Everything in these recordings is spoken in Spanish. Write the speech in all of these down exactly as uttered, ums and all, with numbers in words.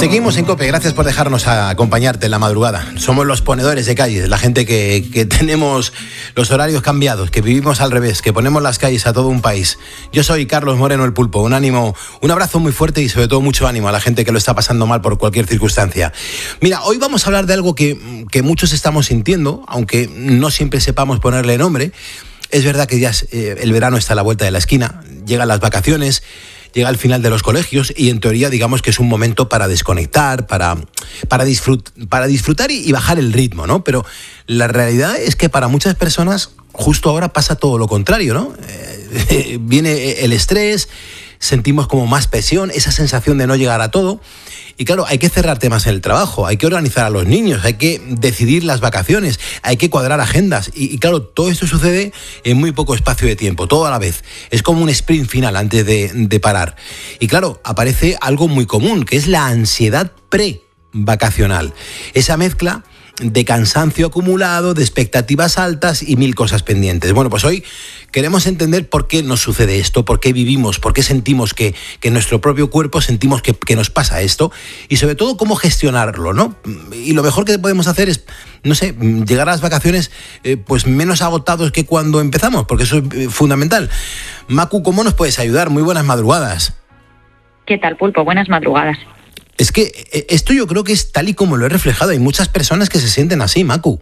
Seguimos en COPE, gracias por dejarnos acompañarte en la madrugada. Somos los ponedores de calles, la gente que, que tenemos los horarios cambiados, que vivimos al revés, que ponemos las calles a todo un país. Yo soy Carlos Moreno el Pulpo, un ánimo, un abrazo muy fuerte y sobre todo mucho ánimo a la gente que lo está pasando mal por cualquier circunstancia. Mira, hoy vamos a hablar de algo que, que muchos estamos sintiendo, aunque no siempre sepamos ponerle nombre. Es verdad que ya es, eh, el verano está a la vuelta de la esquina, llegan las vacaciones, llega el final de los colegios y en teoría digamos que es un momento para desconectar, para, para, disfrut, para disfrutar y, y bajar el ritmo, ¿no? Pero la realidad es que para muchas personas justo ahora pasa todo lo contrario, ¿no? Eh, viene el estrés, sentimos como más presión, esa sensación de no llegar a todo. Y claro, hay que cerrar temas en el trabajo, hay que organizar a los niños, hay que decidir las vacaciones, hay que cuadrar agendas. Y, y claro, todo esto sucede en muy poco espacio de tiempo, todo a la vez. Es como un sprint final antes de, de parar. Y claro, aparece algo muy común, que es la ansiedad pre-vacacional. Esa mezcla de cansancio acumulado, de expectativas altas y mil cosas pendientes. Bueno, pues hoy queremos entender por qué nos sucede esto, por qué vivimos, por qué sentimos que, que en nuestro propio cuerpo sentimos que, que nos pasa esto y sobre todo cómo gestionarlo, ¿no? Y lo mejor que podemos hacer es, no sé, llegar a las vacaciones eh, pues menos agotados que cuando empezamos, porque eso es eh, fundamental. Macu, ¿cómo nos puedes ayudar? Muy buenas madrugadas. ¿Qué tal, Pulpo? Buenas madrugadas. Es que esto yo creo que es tal y como lo he reflejado. Hay muchas personas que se sienten así, Macu.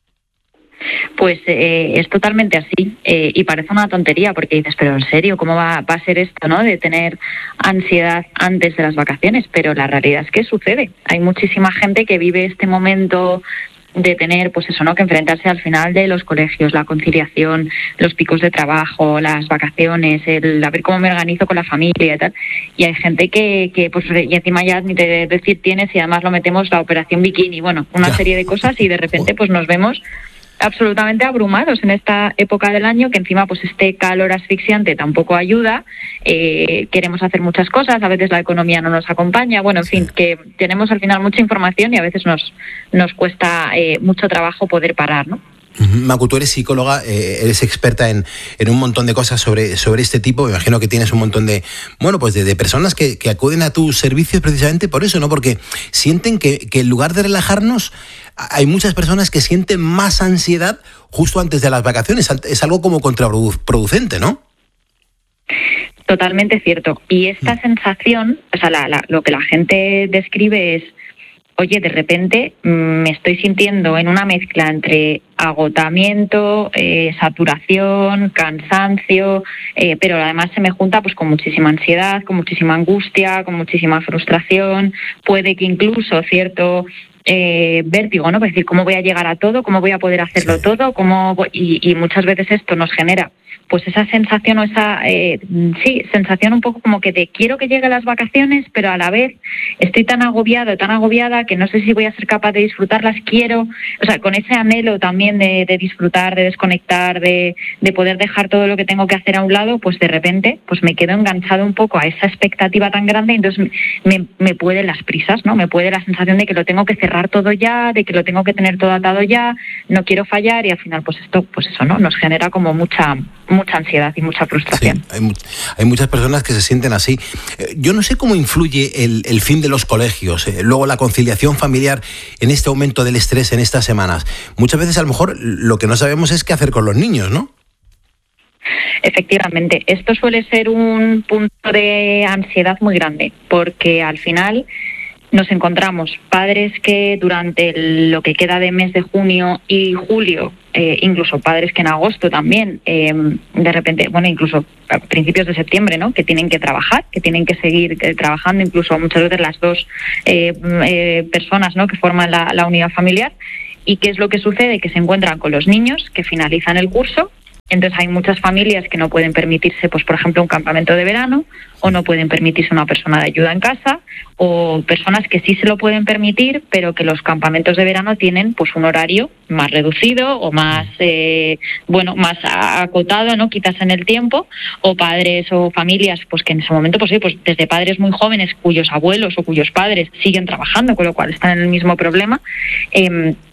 Pues eh, es totalmente así eh, y parece una tontería porque dices, pero en serio, ¿cómo va, va a ser esto, no? De tener ansiedad antes de las vacaciones, pero la realidad es que sucede. Hay muchísima gente que vive este momento de tener, pues eso, ¿no? Que enfrentarse al final de los colegios, la conciliación, los picos de trabajo, las vacaciones, el a ver cómo me organizo con la familia y tal. Y hay gente que, que pues, y encima ya ni te decir tienes y además lo metemos la operación bikini, bueno, una serie de cosas y de repente pues nos vemos absolutamente abrumados en esta época del año, que encima pues este calor asfixiante tampoco ayuda, eh, queremos hacer muchas cosas, a veces la economía no nos acompaña, bueno, en sí. fin, que tenemos al final mucha información y a veces nos, nos cuesta eh, mucho trabajo poder parar, ¿no? Macu, tú eres psicóloga, eh, eres experta en, en un montón de cosas sobre, sobre este tipo. Me imagino que tienes un montón de, bueno, pues de, de personas que, que acuden a tus servicios precisamente por eso, ¿no? Porque sienten que, que en lugar de relajarnos, hay muchas personas que sienten más ansiedad justo antes de las vacaciones. Es algo como contraproducente, ¿no? Totalmente cierto. Y esta mm. sensación, o sea, la, la, lo que la gente describe es, oye, de repente me estoy sintiendo en una mezcla entre agotamiento, eh, saturación, cansancio, eh, pero además se me junta pues con muchísima ansiedad, con muchísima angustia, con muchísima frustración, puede que incluso cierto eh, vértigo, ¿no? Es decir, ¿cómo voy a llegar a todo? ¿Cómo voy a poder hacerlo todo? ¿Cómo voy? Y, y muchas veces esto nos genera pues esa sensación o esa, eh, sí, sensación un poco como que de quiero que lleguen las vacaciones, pero a la vez estoy tan agobiado, tan agobiada que no sé si voy a ser capaz de disfrutarlas, quiero, o sea, con ese anhelo también de, de disfrutar, de desconectar, de, de poder dejar todo lo que tengo que hacer a un lado, pues de repente pues me quedo enganchado un poco a esa expectativa tan grande y entonces me, me puede las prisas, ¿no? Me puede la sensación de que lo tengo que cerrar todo ya, de que lo tengo que tener todo atado ya, no quiero fallar y al final pues esto, pues eso, ¿no? Nos genera como mucha mucha ansiedad y mucha frustración. Sí, hay, hay muchas personas que se sienten así. Eh, yo no sé cómo influye el, el fin de los colegios, eh, luego la conciliación familiar en este aumento del estrés en estas semanas. Muchas veces a lo mejor lo que no sabemos es qué hacer con los niños, ¿no? Efectivamente, esto suele ser un punto de ansiedad muy grande, porque al final nos encontramos padres que durante lo que queda de mes de junio y julio, eh, incluso padres que en agosto también, eh, de repente, bueno, incluso a principios de septiembre, ¿no? Que tienen que trabajar, que tienen que seguir eh, trabajando, incluso muchas veces las dos eh, eh, personas, ¿no? Que forman la, la unidad familiar. ¿Y qué es lo que sucede? Que se encuentran con los niños que finalizan el curso. Entonces hay muchas familias que no pueden permitirse, pues por ejemplo, un campamento de verano, o no pueden permitirse una persona de ayuda en casa, o personas que sí se lo pueden permitir, pero que los campamentos de verano tienen pues un horario más reducido o más eh, bueno más acotado, ¿no? Quizás en el tiempo, o padres o familias pues que en ese momento pues sí, pues desde padres muy jóvenes cuyos abuelos o cuyos padres siguen trabajando, con lo cual están en el mismo problema. Eh,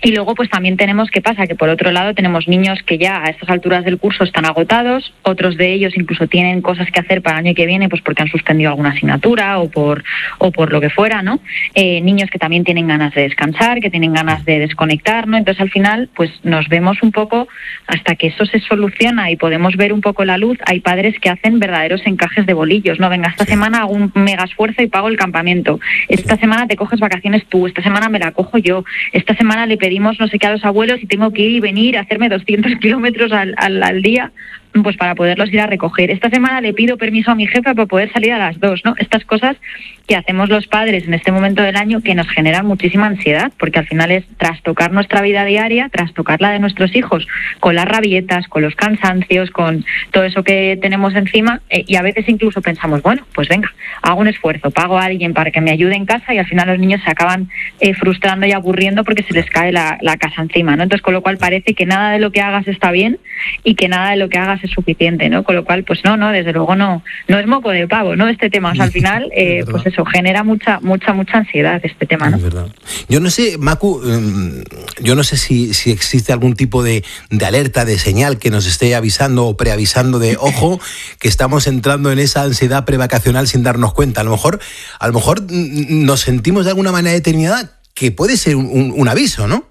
Y luego pues también tenemos, ¿qué pasa? Que por otro lado tenemos niños que ya a estas alturas del curso están agotados, otros de ellos incluso tienen cosas que hacer para el año que viene pues porque han suspendido alguna asignatura o por o por lo que fuera, ¿no? Eh, niños que también tienen ganas de descansar, que tienen ganas de desconectar, ¿no? Entonces al final pues nos vemos un poco hasta que eso se soluciona y podemos ver un poco la luz. Hay padres que hacen verdaderos encajes de bolillos, ¿no? Venga, esta semana hago un mega esfuerzo y pago el campamento. Esta semana te coges vacaciones tú, esta semana me la cojo yo, esta semana le pedimos no sé qué a los abuelos y tengo que ir y venir a hacerme doscientos kilómetros al, al, al día pues para poderlos ir a recoger. Esta semana le pido permiso a mi jefa para poder salir a las dos, ¿no? Estas cosas que hacemos los padres en este momento del año que nos generan muchísima ansiedad, porque al final es trastocar nuestra vida diaria, trastocar la de nuestros hijos, con las rabietas, con los cansancios, con todo eso que tenemos encima, eh, y a veces incluso pensamos, bueno, pues venga, hago un esfuerzo, pago a alguien para que me ayude en casa, y al final los niños se acaban eh, frustrando y aburriendo porque se les cae la, la casa encima, ¿no? Entonces, con lo cual parece que nada de lo que hagas está bien y que nada de lo que hagas es suficiente, ¿no? Con lo cual, pues no, no, desde luego no, no es moco de pavo, ¿no? Este tema, o sea, al final, eh, pues eso, genera mucha, mucha, mucha ansiedad este tema, ¿no? Es verdad. Yo no sé, Macu, yo no sé si, si existe algún tipo de, de alerta, de señal que nos esté avisando o preavisando de, ojo, que estamos entrando en esa ansiedad prevacacional sin darnos cuenta. A lo mejor, a lo mejor nos sentimos de alguna manera determinada que puede ser un, un, un aviso, ¿no?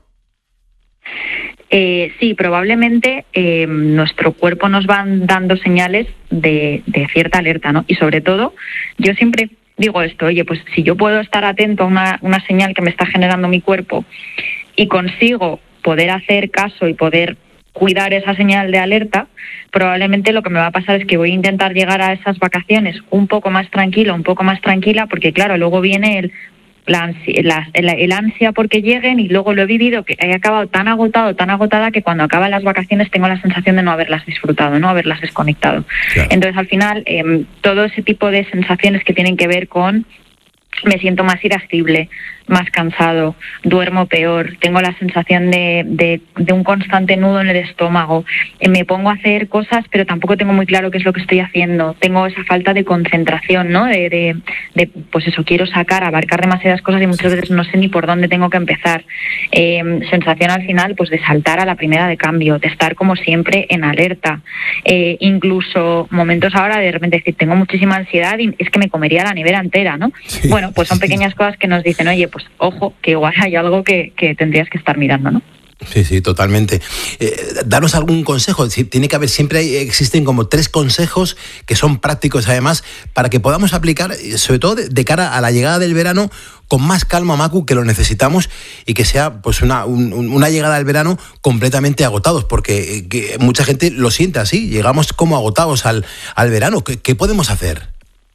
Eh, sí, probablemente eh, nuestro cuerpo nos va dando señales de, de cierta alerta, ¿no? Y sobre todo, yo siempre digo esto, oye, pues si yo puedo estar atento a una, una señal que me está generando mi cuerpo y consigo poder hacer caso y poder cuidar esa señal de alerta, probablemente lo que me va a pasar es que voy a intentar llegar a esas vacaciones un poco más tranquilo, un poco más tranquila, porque claro, luego viene el La ansia, la, el, el ansia porque lleguen, y luego lo he vivido que he acabado tan agotado, tan agotada que cuando acaban las vacaciones tengo la sensación de no haberlas disfrutado, no haberlas desconectado. Claro. Entonces al final eh, todo ese tipo de sensaciones que tienen que ver con me siento más irascible, más cansado, duermo peor, tengo la sensación de, de, de un constante nudo en el estómago, eh, me pongo a hacer cosas pero tampoco tengo muy claro qué es lo que estoy haciendo, tengo esa falta de concentración, ¿no? De, de, de pues eso, quiero sacar, abarcar demasiadas cosas y muchas veces no sé ni por dónde tengo que empezar. Eh, sensación al final pues de saltar a la primera de cambio, de estar como siempre en alerta, eh, incluso momentos ahora de repente decir, tengo muchísima ansiedad y es que me comería la nevera entera, ¿no? Sí. Bueno, pues son pequeñas cosas que nos dicen, oye, pues ojo, que igual hay algo que, que tendrías que estar mirando, ¿no? Sí, sí, totalmente. Eh, danos algún consejo. Tiene que haber, siempre hay, existen como tres consejos que son prácticos además para que podamos aplicar, sobre todo de, de cara a la llegada del verano, con más calma, Macu, que lo necesitamos, y que sea pues una, un, una llegada del verano completamente agotados, porque que mucha gente lo siente así, llegamos como agotados al, al verano. ¿Qué, qué podemos hacer?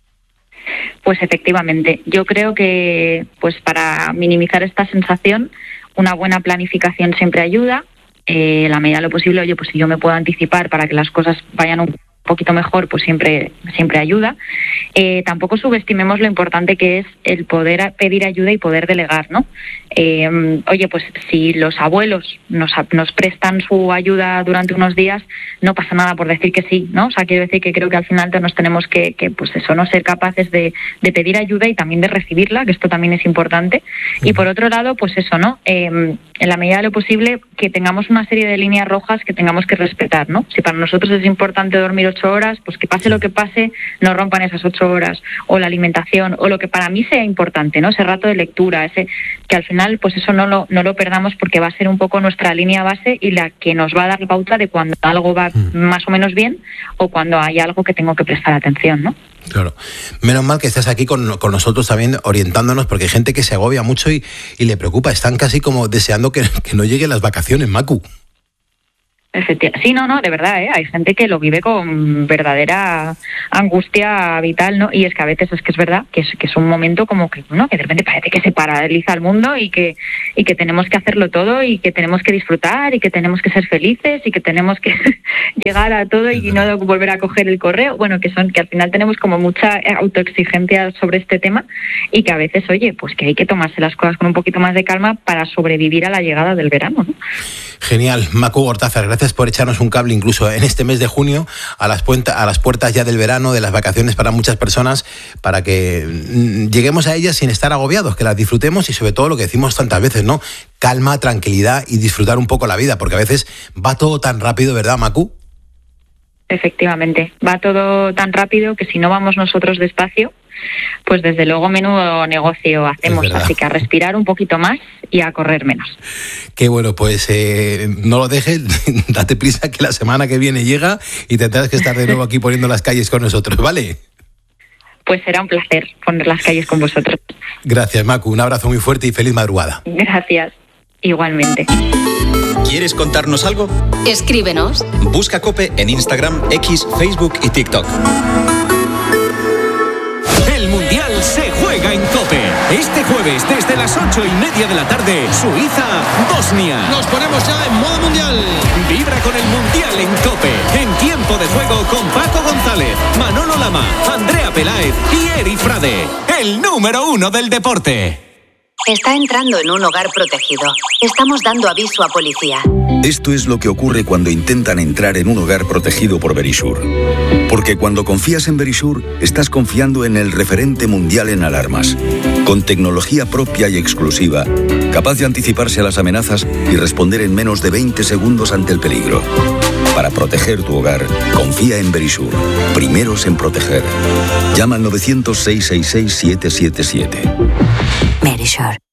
Pues efectivamente, yo creo que pues para minimizar esta sensación, una buena planificación siempre ayuda. Eh, la medida de lo posible, oye, pues si yo me puedo anticipar para que las cosas vayan un poquito mejor, pues siempre siempre ayuda. Eh, tampoco subestimemos lo importante que es el poder pedir ayuda y poder delegar, ¿no? Eh, oye, pues si los abuelos nos, nos prestan su ayuda durante unos días, no pasa nada por decir que sí, ¿no? O sea, quiero decir que creo que al final nos tenemos que, que pues eso, no ser capaces de, de pedir ayuda y también de recibirla, que esto también es importante. Sí. Y por otro lado, pues eso, ¿no? Eh, en la medida de lo posible, que tengamos una serie de líneas rojas que tengamos que respetar, ¿no? Si para nosotros es importante dormir ocho horas, pues que pase lo que pase, no rompan esas ocho horas, o la alimentación, o lo que para mí sea importante, ¿no? Ese rato de lectura, ese que al final, pues eso no lo, no lo perdamos, porque va a ser un poco nuestra línea base y la que nos va a dar la pauta de cuando algo va mm. más o menos bien o cuando hay algo que tengo que prestar atención, ¿no? Claro. Menos mal que estás aquí con, con nosotros también orientándonos, porque hay gente que se agobia mucho y, y le preocupa, están casi como deseando que, que no lleguen las vacaciones, Macu. Sí, no, no, de verdad, ¿eh? Hay gente que lo vive con verdadera angustia vital, ¿no? Y es que a veces es que es verdad que es, que es un momento como que, ¿no? Que de repente parece que se paraliza el mundo y que y que tenemos que hacerlo todo y que tenemos que disfrutar y que tenemos que ser felices y que tenemos que llegar a todo y no volver a coger el correo. Bueno, que son que al final tenemos como mucha autoexigencia sobre este tema y que a veces, oye, pues que hay que tomarse las cosas con un poquito más de calma para sobrevivir a la llegada del verano, ¿no? Genial. Macu Gortázar, gracias gracias por echarnos un cable incluso en este mes de junio, a las, puenta, a las puertas ya del verano, de las vacaciones para muchas personas, para que mm, lleguemos a ellas sin estar agobiados, que las disfrutemos y sobre todo lo que decimos tantas veces, ¿no? Calma, tranquilidad y disfrutar un poco la vida, porque a veces va todo tan rápido, ¿verdad, Macu? Efectivamente, va todo tan rápido que si no vamos nosotros despacio, pues desde luego menudo negocio hacemos, así que a respirar un poquito más y a correr menos. Qué bueno, pues eh, no lo dejes, date prisa que la semana que viene llega y tendrás que estar de nuevo aquí poniendo las calles con nosotros, ¿vale? Pues será un placer poner las calles con vosotros. Gracias, Macu, un abrazo muy fuerte y feliz madrugada. Gracias, igualmente. ¿Quieres contarnos algo? Escríbenos. Busca COPE en Instagram, X, Facebook y TikTok. El Mundial se juega en COPE. Este jueves, desde las ocho y media de la tarde, Suiza-Bosnia. Nos ponemos ya en modo Mundial. Vibra con el Mundial en COPE. En tiempo de juego con Paco González, Manolo Lama, Andrea Peláez y Eri Frade. El número uno del deporte. Está entrando en un hogar protegido. Estamos dando aviso a policía. Esto es lo que ocurre cuando intentan entrar en un hogar protegido por Verisure. Porque cuando confías en Verisure, estás confiando en el referente mundial en alarmas. Con tecnología propia y exclusiva, capaz de anticiparse a las amenazas y responder en menos de veinte segundos ante el peligro. Para proteger tu hogar, confía en Verisure. Primeros en proteger. Llama al nueve cero cero, seis seis seis, siete siete siete. Verisure.